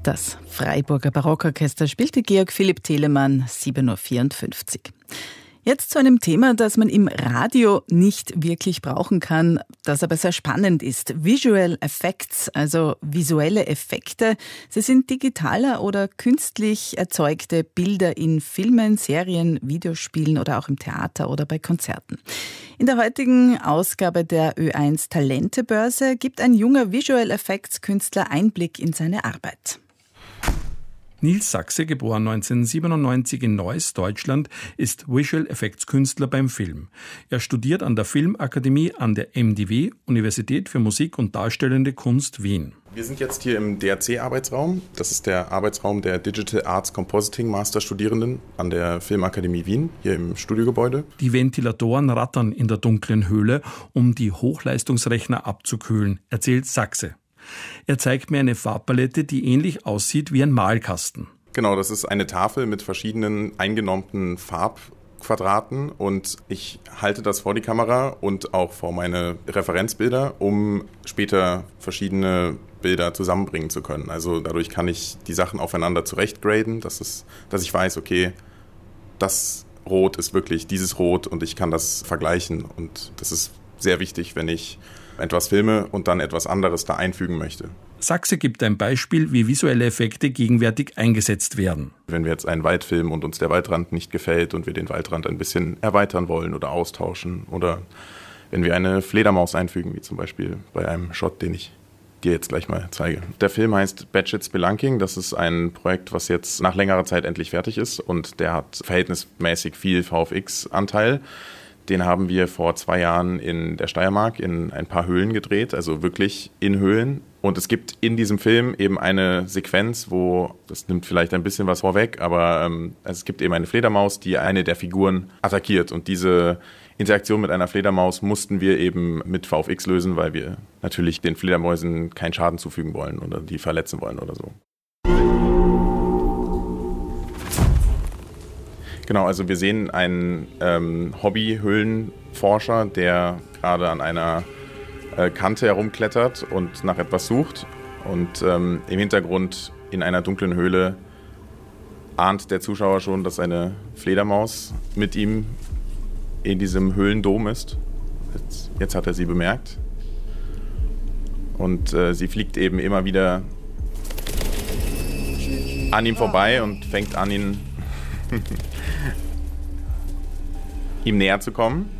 Das Freiburger Barockorchester spielte Georg Philipp Telemann, 7.54 Uhr. Jetzt zu einem Thema, das man im Radio nicht wirklich brauchen kann, das aber sehr spannend ist. Visual Effects, also visuelle Effekte. Sie sind digitaler oder künstlich erzeugte Bilder in Filmen, Serien, Videospielen oder auch im Theater oder bei Konzerten. In der heutigen Ausgabe der Ö1 Talentebörse gibt ein junger Visual Effects Künstler Einblick in seine Arbeit. Nils Sachse, geboren 1997 in Neuss, Deutschland, ist Visual Effects Künstler beim Film. Er studiert an der Filmakademie an der MDW, Universität für Musik und Darstellende Kunst Wien. Wir sind jetzt hier im DRC-Arbeitsraum. Das ist der Arbeitsraum der Digital Arts Compositing Masterstudierenden an der Filmakademie Wien, hier im Studiogebäude. Die Ventilatoren rattern in der dunklen Höhle, um die Hochleistungsrechner abzukühlen, erzählt Sachse. Er zeigt mir eine Farbpalette, die ähnlich aussieht wie ein Malkasten. Genau, das ist eine Tafel mit verschiedenen eingenormten Farbquadraten und ich halte das vor die Kamera und auch vor meine Referenzbilder, um später verschiedene Bilder zusammenbringen zu können. Also dadurch kann ich die Sachen aufeinander zurechtgraden, dass ich weiß, okay, das Rot ist wirklich dieses Rot und ich kann das vergleichen. Und das ist sehr wichtig, wenn ich etwas filme und dann etwas anderes da einfügen möchte. Sachse gibt ein Beispiel, wie visuelle Effekte gegenwärtig eingesetzt werden. Wenn wir jetzt einen Wald filmen und uns der Waldrand nicht gefällt und wir den Waldrand ein bisschen erweitern wollen oder austauschen, oder wenn wir eine Fledermaus einfügen, wie zum Beispiel bei einem Shot, den ich dir jetzt gleich mal zeige. Der Film heißt Batshit Spelunking. Das ist ein Projekt, was jetzt nach längerer Zeit endlich fertig ist und der hat verhältnismäßig viel VFX-Anteil. Den haben wir vor 2 Jahren in der Steiermark in ein paar Höhlen gedreht, also wirklich in Höhlen. Und es gibt in diesem Film eben eine Sequenz, wo, das nimmt vielleicht ein bisschen was vorweg, aber es gibt eben eine Fledermaus, die eine der Figuren attackiert. Und diese Interaktion mit einer Fledermaus mussten wir eben mit VFX lösen, weil wir natürlich den Fledermäusen keinen Schaden zufügen wollen oder die verletzen wollen oder so. Genau, also wir sehen einen Hobby-Höhlenforscher, der gerade an einer Kante herumklettert und nach etwas sucht. Und im Hintergrund in einer dunklen Höhle ahnt der Zuschauer schon, dass eine Fledermaus mit ihm in diesem Höhlendom ist. Jetzt hat er sie bemerkt. Und sie fliegt eben immer wieder an ihm vorbei und fängt an, ihm näher zu kommen.